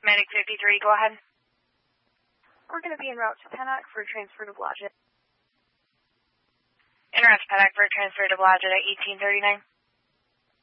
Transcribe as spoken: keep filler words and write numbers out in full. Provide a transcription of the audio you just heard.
Medic fifty-three, go ahead. We're going to be en route to Pennock for a transfer to Blodgett. En route to Pennock for a transfer to Blodgett at eighteen thirty-nine.